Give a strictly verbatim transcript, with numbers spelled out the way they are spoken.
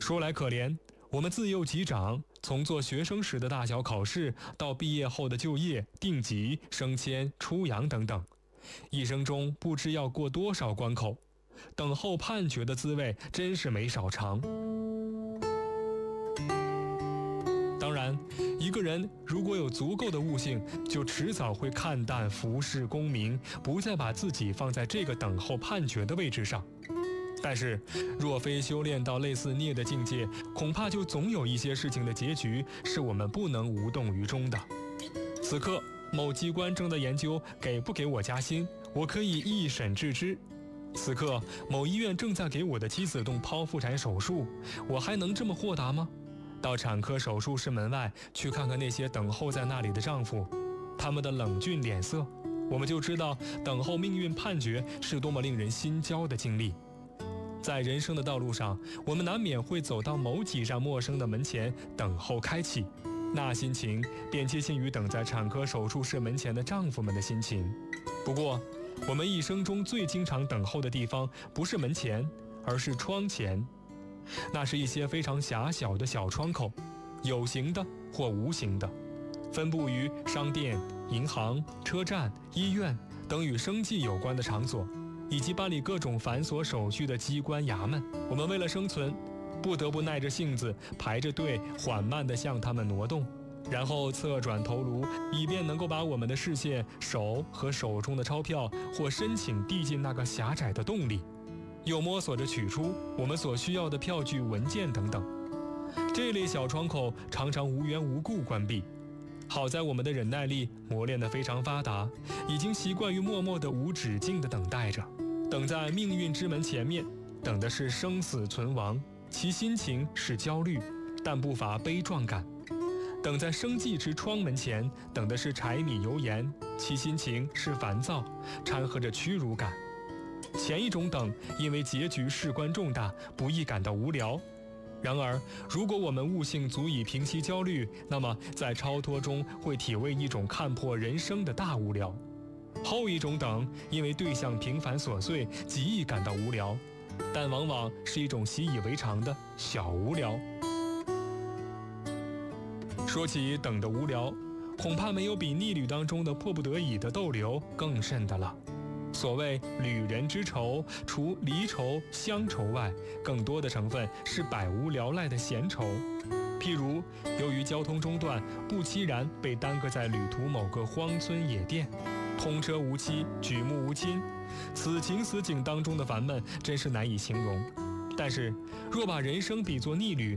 说来可怜，我们自幼及长，从做学生时的大小考试，到毕业后的就业、定级、升迁、出洋等等，一生中不知要过多少关口，等候判决的滋味真是没少尝。当然，一个人如果有足够的悟性，就迟早会看淡服侍功名，不再把自己放在这个等候判决的位置上。但是，若非修炼到类似聂的境界，恐怕就总有一些事情的结局是我们不能无动于衷的。此刻，某机关正在研究给不给我加薪，我可以一审置之。此刻，某医院正在给我的妻子动剖腹产手术，我还能这么豁达吗？到产科手术室门外去看看那些等候在那里的丈夫，他们的冷峻脸色，我们就知道等候命运判决是多么令人心焦的经历。在人生的道路上，我们难免会走到某几扇陌生的门前，等候开启，那心情便接近于等在产科手术室门前的丈夫们的心情。不过，我们一生中最经常等候的地方，不是门前，而是窗前。那是一些非常狭小的小窗口，有形的或无形的，分布于商店、银行、车站、医院等与生计有关的场所，以及办理各种繁琐手续的机关衙门。我们为了生存，不得不耐着性子排着队，缓慢地向他们挪动，然后侧转头颅，以便能够把我们的视线、手和手中的钞票或申请递进那个狭窄的洞里，又摸索着取出我们所需要的票据、文件等等。这类小窗口常常无缘无故关闭，好在我们的忍耐力磨练得非常发达，已经习惯于默默的无止境地等待着。等在命运之门前面，等的是生死存亡，其心情是焦虑，但不乏悲壮感。等在生计之窗门前，等的是柴米油盐，其心情是烦躁，掺和着屈辱感。前一种等，因为结局事关重大，不易感到无聊。然而，如果我们悟性足以平息焦虑，那么在超脱中会体味一种看破人生的大无聊。后一种等，因为对象平凡琐碎，极易感到无聊，但往往是一种习以为常的小无聊。说起等的无聊，恐怕没有比逆旅当中的迫不得已的逗留更甚的了。所谓旅人之愁，除离愁、乡愁外，更多的成分是百无聊赖的闲愁。譬如，由于交通中断，不期然被耽搁在旅途某个荒村野店，通车无期，举目无亲，此情此景当中的烦闷，真是难以形容。但是，若把人生比作逆旅，